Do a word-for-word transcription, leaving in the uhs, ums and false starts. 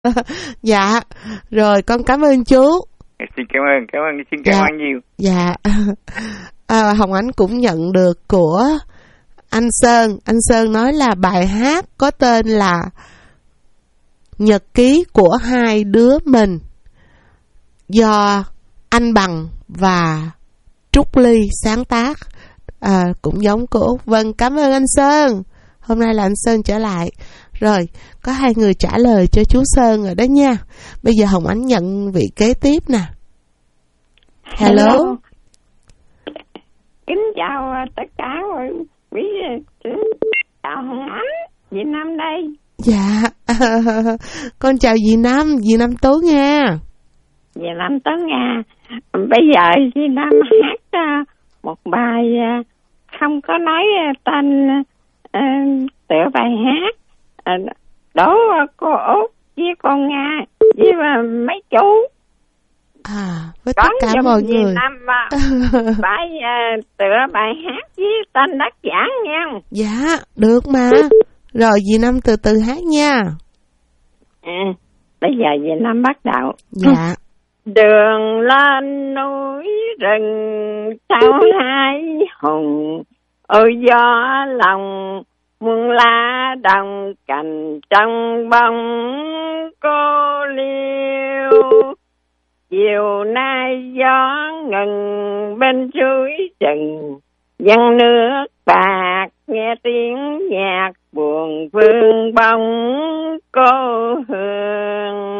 Dạ, rồi con cảm ơn chú. Xin cảm ơn, cảm ơn, xin cảm Dạ. ơn nhiều. Dạ. À, Hồng Ánh cũng nhận được của anh Sơn. Anh Sơn nói là bài hát có tên là Nhật ký của hai đứa mình, do anh Bằng và Trúc Ly sáng tác. À, cũng giống của Út. Vâng, cảm ơn anh Sơn. Hôm nay là anh Sơn trở lại. Rồi, có hai người trả lời cho chú Sơn rồi đó nha. Bây giờ Hồng Ánh nhận vị kế tiếp nè. Hello. Hello. Kính chào tất cả quý chào Hồng Ánh, Việt Nam đây. Dạ. Con chào dì Năm, dì Năm Tố Nga. Việt Nam Tố Nga. Bây giờ dì Năm hát một bài không có nói tên uh, tựa bài hát. Uh, đố cô Út với con Nga với mấy chú. À, với tất cả mọi người. Bài uh, tựa bài hát với tên đất giả nha. Dạ, được mà. Rồi dì Năm từ từ hát nha. À, bây giờ dì Năm bắt đầu. Dạ. Đường lên núi rừng sao hai hùng, ôi gió lòng muôn lá đồng cành trong bóng cô liêu. Chiều nay gió ngừng bên suối rừng, dâng nước bạc nghe tiếng nhạc buồn vương bóng cô hương.